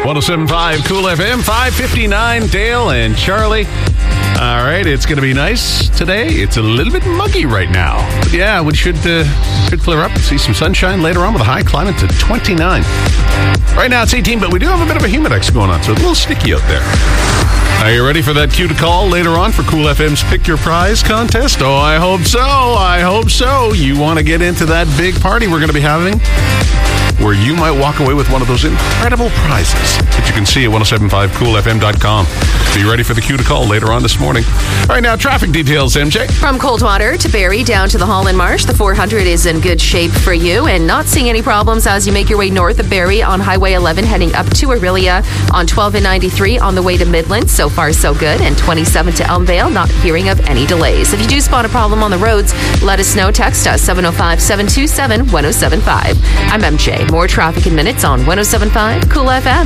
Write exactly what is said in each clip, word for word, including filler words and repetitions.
one oh seven point five Cool F M, five fifty-nine, Dale and Charlie. All right, it's going to be nice today. It's a little bit muggy right now. But yeah, we should, uh, should clear up and see some sunshine later on with a high climate to twenty-nine. Right now it's eighteen, but we do have a bit of a humidex going on, so it's a little sticky out there. Are you ready for that cue to call later on for Cool F M's Pick Your Prize contest? Oh, I hope so. I hope so. You want to get into that big party we're going to be having, where you might walk away with one of those incredible prizes that you can see at ten seventy-five cool f m dot com. Be ready for the cue to call later on this morning. All right, now traffic details, M J. From Coldwater to Barrie down to the Holland Marsh, the four hundred is in good shape for you and not seeing any problems as you make your way north of Barrie on Highway eleven heading up to Orillia, on twelve and ninety-three on the way to Midland. So far, so good. And twenty-seven to Elmvale, not hearing of any delays. If you do spot a problem on the roads, let us know. Text us seven oh five, seven two seven, one oh seven five. I'm M J. More traffic in minutes on ten seventy-five Cool F M.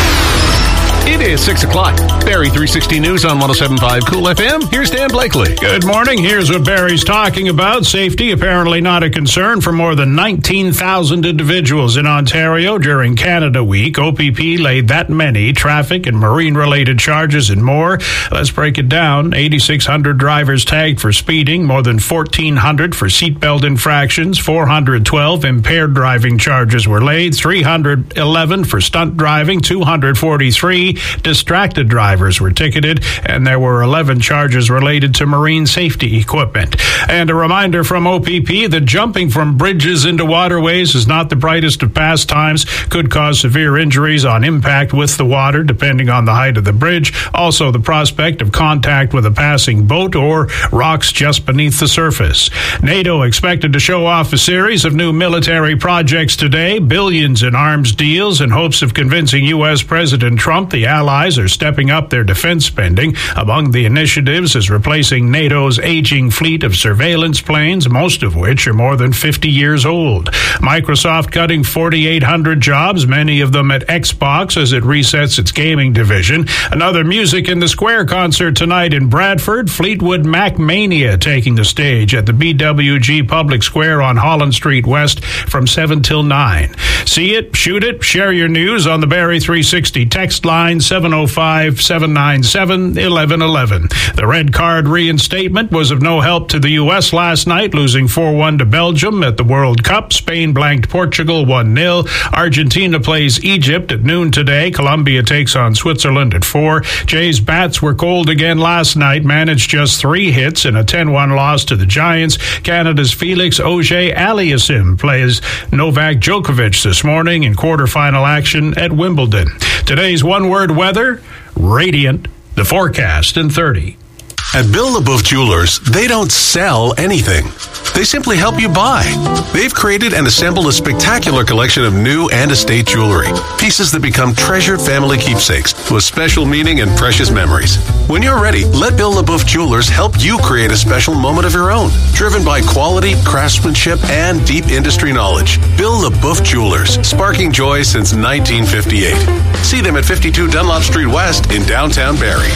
It is six o'clock. Barrie three sixty News on ten seventy-five Cool F M. Here's Dan Blakely. Good morning. Here's what Barrie's talking about. Safety apparently not a concern for more than nineteen thousand individuals in Ontario during Canada Week. O P P laid that many traffic and marine-related charges and more. Let's break it down. eighty-six hundred drivers tagged for speeding, more than fourteen hundred for seatbelt infractions, four hundred twelve impaired driving charges were laid, three hundred eleven for stunt driving, two hundred forty-three distracted drivers were ticketed, and there were eleven charges related to marine safety equipment. And a reminder from O P P that jumping from bridges into waterways is not the brightest of pastimes, could cause severe injuries on impact with the water, depending on the height of the bridge. Also, the prospect of contact with a passing boat or rocks just beneath the surface. NATO expected to show off a series of new military projects today, billions in arms deals in hopes of convincing U S President Trump the allies are stepping up their defense spending. Among the initiatives is replacing NATO's aging fleet of surveillance planes, most of which are more than fifty years old. Microsoft cutting forty-eight hundred jobs, many of them at Xbox as it resets its gaming division. Another Music in the Square concert tonight in Bradford. Fleetwood Mac Mania taking the stage at the B W G Public Square on Holland Street West from seven till nine. See it, shoot it, share your news on the Barrie three sixty text line seven oh five, seven nine seven, one one one one. The red card reinstatement was of no help to the U S last night, losing four one to Belgium at the World Cup. Spain blanked Portugal one nil. Argentina plays Egypt at noon today. Colombia takes on Switzerland at four. Jay's bats were cold again last night, managed just three hits in a ten one loss to the Giants. Canada's Felix Auger-Aliassime plays Novak Djokovic this morning in quarterfinal action at Wimbledon. Today's one-word weather, radiant. The forecast in thirty. At Bill LaBeouf Jewelers, they don't sell anything. They simply help you buy. They've created and assembled a spectacular collection of new and estate jewelry. Pieces that become treasured family keepsakes with special meaning and precious memories. When you're ready, let Bill LaBeouf Jewelers help you create a special moment of your own. Driven by quality, craftsmanship, and deep industry knowledge. Bill LaBeouf Jewelers, sparking joy since nineteen fifty-eight. See them at fifty-two Dunlop Street West in downtown Barrie.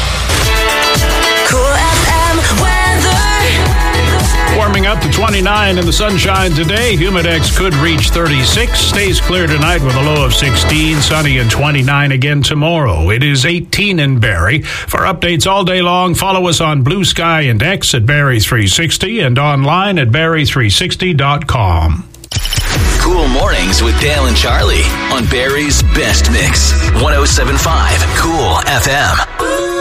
Cool F M weather. Warming up to twenty-nine in the sunshine today. Humidex could reach thirty-six. Stays clear tonight with a low of sixteen. Sunny and twenty-nine again tomorrow. It is eighteen in Barrie. For updates all day long, follow us on Blue Sky and X at Barrie three sixty and online at barrie three sixty dot com. Cool Mornings with Dale and Charlie on Barrie's Best Mix. ten seventy-five Cool F M.